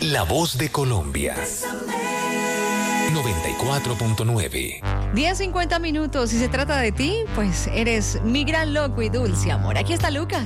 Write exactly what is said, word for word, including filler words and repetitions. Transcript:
La voz de Colombia. noventa y cuatro punto nueve. diez cincuenta minutos. Si se trata de ti, pues eres mi gran loco y dulce amor. Aquí está Lucas.